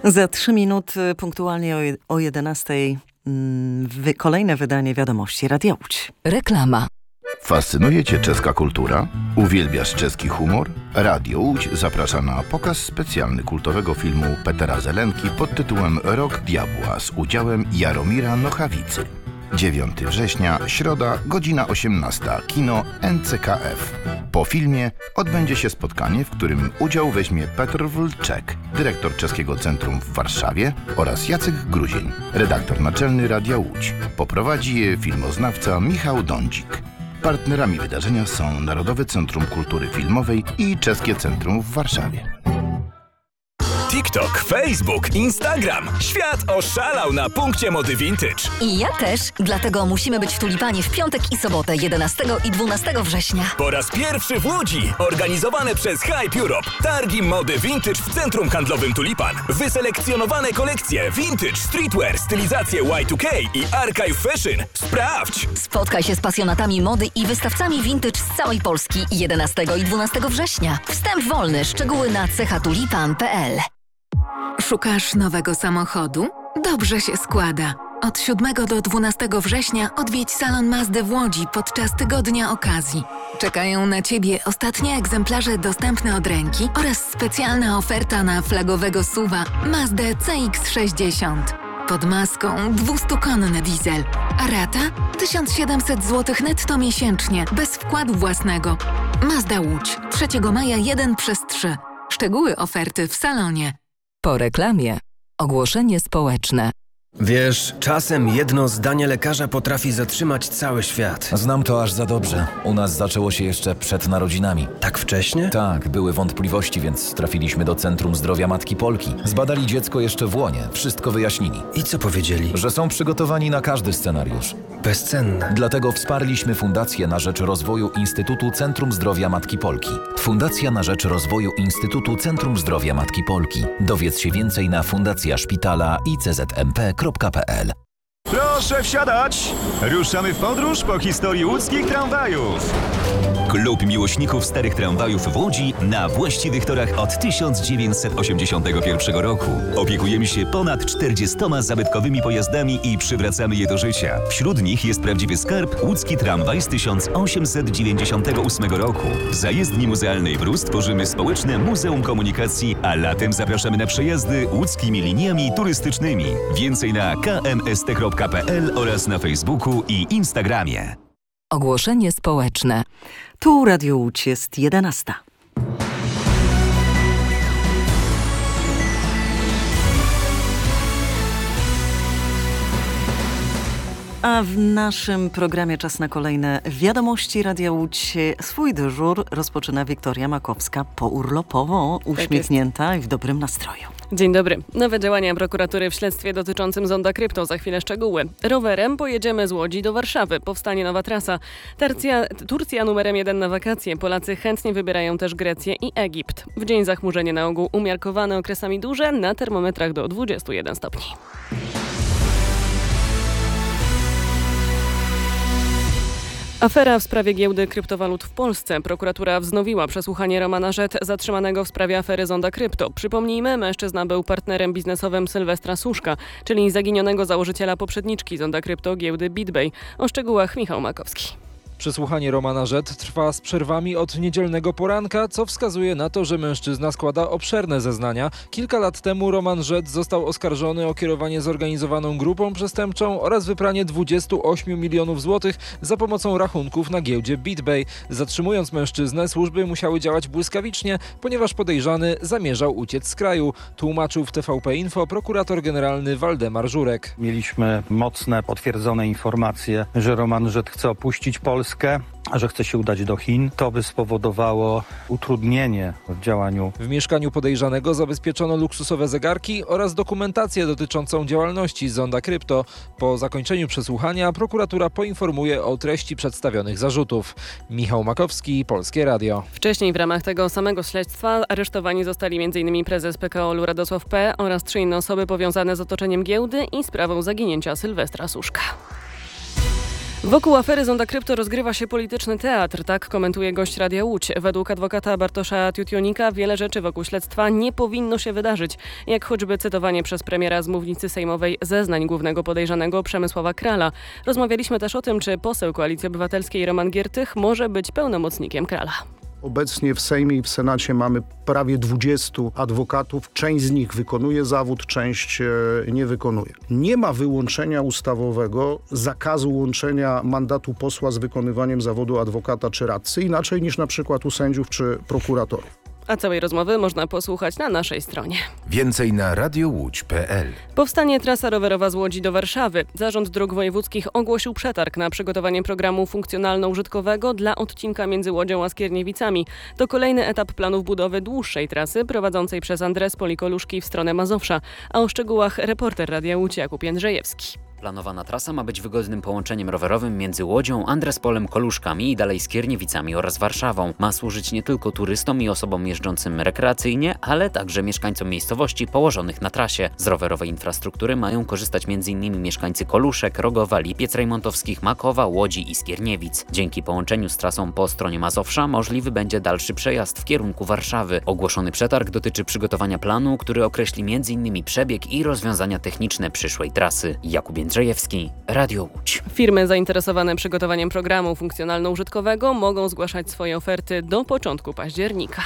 Za 3 minuty punktualnie o 11:00 kolejne wydanie Wiadomości Radia Łódź. Reklama. Fascynuje Cię czeska kultura? Uwielbiasz czeski humor? Radio Łódź zaprasza na pokaz specjalny kultowego filmu Petera Zelenki pod tytułem Rok Diabła z udziałem Jaromira Nochawicy. 9 września, środa, godzina 18, kino NCKF. Po filmie odbędzie się spotkanie, w którym udział weźmie Petr Wlczek, dyrektor Czeskiego Centrum w Warszawie, oraz Jacek Gruzień, redaktor naczelny Radia Łódź. Poprowadzi je filmoznawca Michał Dądzik. Partnerami wydarzenia są Narodowe Centrum Kultury Filmowej i Czeskie Centrum w Warszawie. TikTok, Facebook, Instagram. Świat oszalał na punkcie mody vintage. I ja też, dlatego musimy być w Tulipanie w piątek i sobotę 11 i 12 września. Po raz pierwszy w Łodzi, organizowane przez Hype Europe. Targi mody vintage w centrum handlowym Tulipan. Wyselekcjonowane kolekcje vintage, streetwear, stylizacje Y2K i archive fashion. Sprawdź! Spotkaj się z pasjonatami mody i wystawcami vintage z całej Polski 11 i 12 września. Wstęp wolny, szczegóły na cechatulipan.pl. Szukasz nowego samochodu? Dobrze się składa. Od 7 do 12 września odwiedź salon Mazdy w Łodzi podczas tygodnia okazji. Czekają na Ciebie ostatnie egzemplarze dostępne od ręki oraz specjalna oferta na flagowego SUV-a Mazdę CX-60. Pod maską 200-konny diesel, a rata 1700 zł netto miesięcznie, bez wkładu własnego. Mazda Łódź, 3 maja 1/3. Szczegóły oferty w salonie. Po reklamie. Ogłoszenie społeczne. Wiesz, czasem jedno zdanie lekarza potrafi zatrzymać cały świat. Znam to aż za dobrze. U nas zaczęło się jeszcze przed narodzinami. Tak wcześnie? Tak, były wątpliwości, więc trafiliśmy do Centrum Zdrowia Matki Polki. Zbadali dziecko jeszcze w łonie, wszystko wyjaśnili. I co powiedzieli? Że są przygotowani na każdy scenariusz. Bezcenne. Dlatego wsparliśmy Fundację na rzecz rozwoju Instytutu Centrum Zdrowia Matki Polki. Fundacja na rzecz rozwoju Instytutu Centrum Zdrowia Matki Polki. Dowiedz się więcej na fundacjaszpitala iczmp.pl. Proszę wsiadać! Ruszamy w podróż po historii łódzkich tramwajów. Klub miłośników starych tramwajów w Łodzi na właściwych torach od 1981 roku. Opiekujemy się ponad 40 zabytkowymi pojazdami i przywracamy je do życia. Wśród nich jest prawdziwy skarb łódzki tramwaj z 1898 roku. W zajezdni muzealnej Brust tworzymy społeczne Muzeum Komunikacji, a latem zapraszamy na przejazdy łódzkimi liniami turystycznymi. Więcej na kmst.pl oraz na Facebooku i Instagramie. Ogłoszenie społeczne. Tu Radio Łódź jest 11:00. A w naszym programie czas na kolejne Wiadomości Radia Łódź. Swój dyżur rozpoczyna Wiktoria Makowska pourlopowo, uśmiechnięta i w dobrym nastroju. Dzień dobry. Nowe działania prokuratury w śledztwie dotyczącym zonda krypto. Za chwilę szczegóły. Rowerem pojedziemy z Łodzi do Warszawy. Powstanie nowa trasa. Turcja numerem 1 na wakacje. Polacy chętnie wybierają też Grecję i Egipt. W dzień zachmurzenie na ogół umiarkowane, okresami duże, na termometrach do 21 stopni. Afera w sprawie giełdy kryptowalut w Polsce. Prokuratura wznowiła przesłuchanie Romana Rzet, zatrzymanego w sprawie afery Zonda Krypto. Przypomnijmy, mężczyzna był partnerem biznesowym Sylwestra Suszka, czyli zaginionego założyciela poprzedniczki Zonda Krypto giełdy BitBay. O szczegółach Michał Makowski. Przesłuchanie Romana Rzet trwa z przerwami od niedzielnego poranka, co wskazuje na to, że mężczyzna składa obszerne zeznania. Kilka lat temu Roman Rzet został oskarżony o kierowanie zorganizowaną grupą przestępczą oraz wypranie 28 milionów złotych za pomocą rachunków na giełdzie BitBay. Zatrzymując mężczyznę, służby musiały działać błyskawicznie, ponieważ podejrzany zamierzał uciec z kraju. Tłumaczył w TVP Info prokurator generalny Waldemar Żurek. Mieliśmy mocne, potwierdzone informacje, że Roman Rzet chce opuścić Polskę, że chce się udać do Chin. To by spowodowało utrudnienie w działaniu. W mieszkaniu podejrzanego zabezpieczono luksusowe zegarki oraz dokumentację dotyczącą działalności Zonda Krypto. Po zakończeniu przesłuchania prokuratura poinformuje o treści przedstawionych zarzutów. Michał Makowski, Polskie Radio. Wcześniej w ramach tego samego śledztwa aresztowani zostali m.in. prezes PKO-u Radosław P. oraz 3 inne osoby powiązane z otoczeniem giełdy i sprawą zaginięcia Sylwestra Suszka. Wokół afery Zonda Krypto rozgrywa się polityczny teatr, tak komentuje gość Radia Łódź. Według adwokata Bartosza Tiutionika wiele rzeczy wokół śledztwa nie powinno się wydarzyć, jak choćby cytowanie przez premiera z mównicy sejmowej zeznań głównego podejrzanego Przemysława Krala. Rozmawialiśmy też o tym, czy poseł Koalicji Obywatelskiej Roman Giertych może być pełnomocnikiem Krala. Obecnie w Sejmie i w Senacie mamy prawie 20 adwokatów. Część z nich wykonuje zawód, część nie wykonuje. Nie ma wyłączenia ustawowego zakazu łączenia mandatu posła z wykonywaniem zawodu adwokata czy radcy, inaczej niż na przykład u sędziów czy prokuratorów. A całej rozmowy można posłuchać na naszej stronie. Więcej na radiołódź.pl. Powstanie trasa rowerowa z Łodzi do Warszawy. Zarząd Dróg Wojewódzkich ogłosił przetarg na przygotowanie programu funkcjonalno-użytkowego dla odcinka między Łodzią a Skierniewicami. To kolejny etap planów budowy dłuższej trasy prowadzącej przez Andrespol i Koluszki w stronę Mazowsza. A o szczegółach reporter Radia Łódź Jakub Jędrzejewski. Planowana trasa ma być wygodnym połączeniem rowerowym między Łodzią, Andrespolem, Koluszkami i dalej Skierniewicami oraz Warszawą. Ma służyć nie tylko turystom i osobom jeżdżącym rekreacyjnie, ale także mieszkańcom miejscowości położonych na trasie. Z rowerowej infrastruktury mają korzystać m.in. mieszkańcy Koluszek, Rogowa, Lipiec Rejmontowskich, Makowa, Łodzi i Skierniewic. Dzięki połączeniu z trasą po stronie Mazowsza możliwy będzie dalszy przejazd w kierunku Warszawy. Ogłoszony przetarg dotyczy przygotowania planu, który określi m.in. przebieg i rozwiązania techniczne przyszłej trasy. Jakub Jędrzejewski, Radio Łódź. Firmy zainteresowane przygotowaniem programu funkcjonalno-użytkowego mogą zgłaszać swoje oferty do początku października.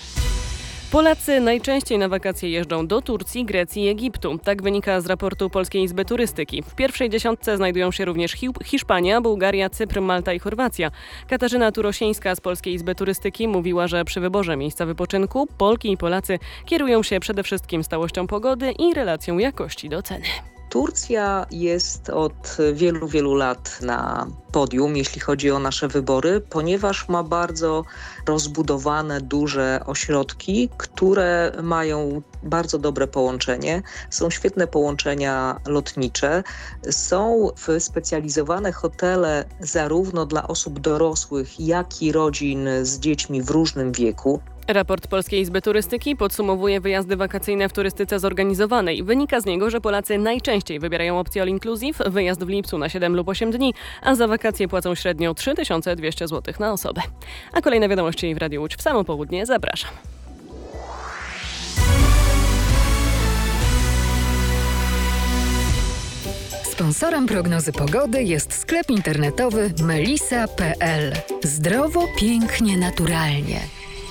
Polacy najczęściej na wakacje jeżdżą do Turcji, Grecji i Egiptu. Tak wynika z raportu Polskiej Izby Turystyki. W pierwszej dziesiątce znajdują się również Hiszpania, Bułgaria, Cypr, Malta i Chorwacja. Katarzyna Turosińska z Polskiej Izby Turystyki mówiła, że przy wyborze miejsca wypoczynku Polki i Polacy kierują się przede wszystkim stałością pogody i relacją jakości do ceny. Turcja jest od wielu, wielu lat na podium, jeśli chodzi o nasze wybory, ponieważ ma bardzo rozbudowane, duże ośrodki, które mają bardzo dobre połączenie. Są świetne połączenia lotnicze. Są wyspecjalizowane hotele zarówno dla osób dorosłych, jak i rodzin z dziećmi w różnym wieku. Raport Polskiej Izby Turystyki podsumowuje wyjazdy wakacyjne w turystyce zorganizowanej. Wynika z niego, że Polacy najczęściej wybierają opcję all inclusive, wyjazd w lipcu na 7 lub 8 dni, a za wakacje płacą średnio 3200 zł na osobę. A kolejne wiadomości w Radiu Łódź w samo południe. Zapraszam. Sponsorem prognozy pogody jest sklep internetowy melisa.pl. Zdrowo, pięknie, naturalnie.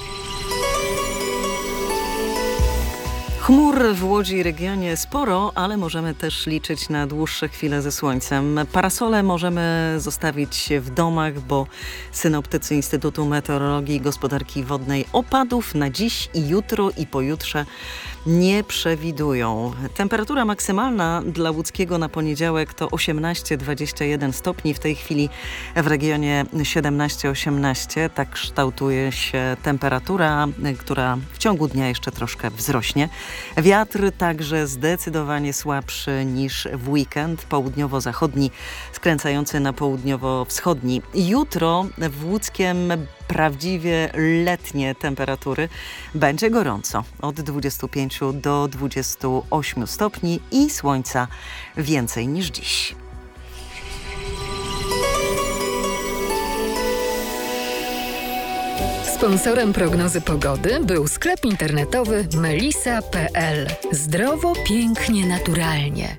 Chmur w Łodzi i regionie sporo, ale możemy też liczyć na dłuższe chwile ze słońcem. Parasole możemy zostawić w domach, bo synoptycy Instytutu Meteorologii i Gospodarki Wodnej opadów na dziś i jutro i pojutrze nie przewidują. Temperatura maksymalna dla łódzkiego na poniedziałek to 18-21 stopni. W tej chwili w regionie 17-18. Tak kształtuje się temperatura, która w ciągu dnia jeszcze troszkę wzrośnie. Wiatr także zdecydowanie słabszy niż w weekend. Południowo-zachodni, skręcający na południowo-wschodni. Jutro w Łódzkiem prawdziwie letnie temperatury. Będzie gorąco. Od 25 do 28 stopni i słońca więcej niż dziś. Sponsorem prognozy pogody był sklep internetowy melisa.pl. Zdrowo, pięknie, naturalnie.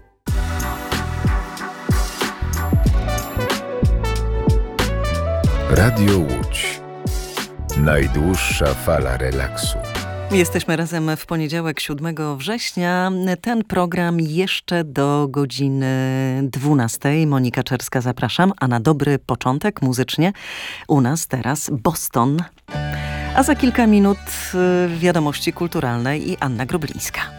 Radio Łódź. Najdłuższa fala relaksu. Jesteśmy razem w poniedziałek 7 września. Ten program jeszcze do godziny 12. Monika Czerska, zapraszam. A na dobry początek muzycznie u nas teraz Boston. A za kilka minut wiadomości kulturalne i Anna Groblińska.